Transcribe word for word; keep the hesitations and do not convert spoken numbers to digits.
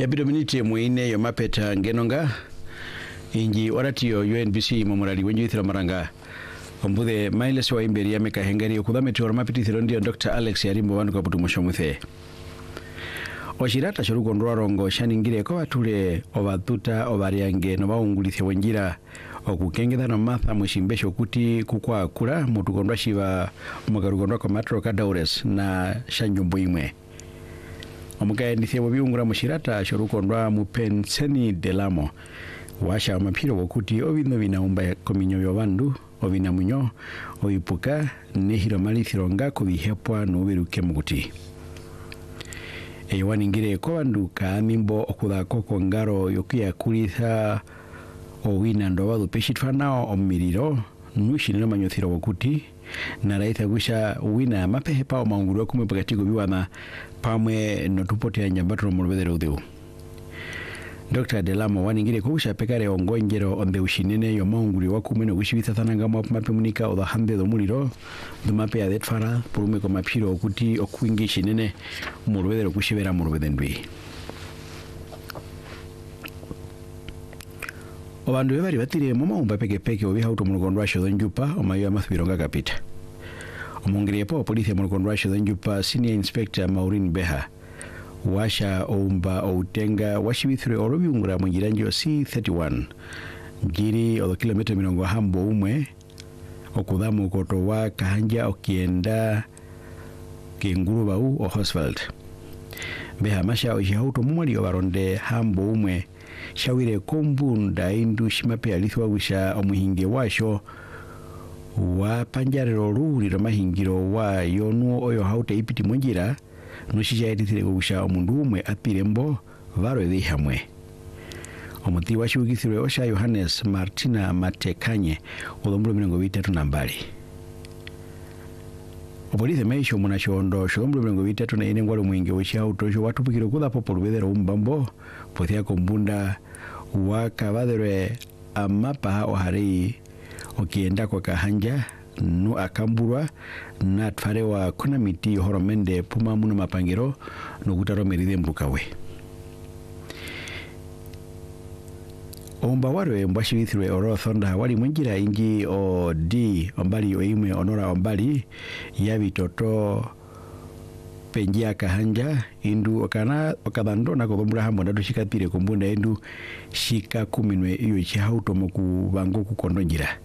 ya bidominiti muine yo mapeta ngenonga inji oratiyo U N B C momorali wenju ithira maranga ombude miles wa imberi ya meka hengari okudhameti ormapiti thirondio Doctor Alex Yarimbo wandu kaputu moshomuthe Oshirata shoruko ndwarongo shaningire ko batule obatuta obariange no baungulithye wenjira okukengeza no matha mushimbesho kuti kukwa kula mutukondwa shiba omugarugondwa ko matro kadaures na shanjumbo imwe omugaye ndithye biungura mushirata shoruko ndwa mupenseni delamo washa mapiro wokuti obino binaumba kominyo yobandu obina munyo oipuka nehiro malithironga kubihepwa no biruke muguti ewaningire ko bandu ka mimbo okudako kongaro yokia kulitha owina ndo badu peshitwana omiriro nushinira manyothiro wokuti na raitha gusha wina mapehepa omanguru kumwe pakatigo biwana pamwe no tupote nyambatro mulubedero udeu Doctor Delamo waningire kusha pekare ongonjero onde ushinene yo manguri wakumwe no gushibitha thananga mape munika oda hande do muliro dumape ya detfara purume ko mapiro okuti okwingi shinene mulubedero kushibera mulubedendwi Obandu bebari batire mama umba peke peke obi hauto mulukondwa sho njupa omayo amathbironga kapita omungire po polisi mulukondwa sho njupa Senior Inspector Maureen Beha washa omba outenga washibithre orobiungura mungiranjo C thirty-one ngiri o kilomita mirongo hambo umwe okudhamu kotowa kahanja okienda kinguru bau o Hosfeld Beha masha ojihauto mumali obaronde hambo umwe shawire kombunda indu shimape alithwa wisha omuhinge washo wa panjarero ruri mahingiro wa yonu oyo haute ipiti mungira nushija edithire wisha omundu umwe apirembo varo ethi hamwe omuti washugithire osha Johannes Martina Matekanye odombro mirongo itatu nambali Opolisi meisho munashondo shombro mirongo itatu na ine ngwalo mwinge wisha utosho watupikiro kuda popo rubedero umbambo pothia kombunda wakabadhere amapa ohari okienda kwa kahanja nu akamburwa na tfare wa kuna miti horomende puma muno mapangiro no gutaro meride mbukawe Omba warwe mbashibithwe oro thonda wali mungira ingi o D ombali oimwe onora ombali yabi toto penjia kahanja indu okana okadando na kobombura hambo ndado shikatire kombunda indu shika kuminwe iyo chihauto moku bango ku kondonjira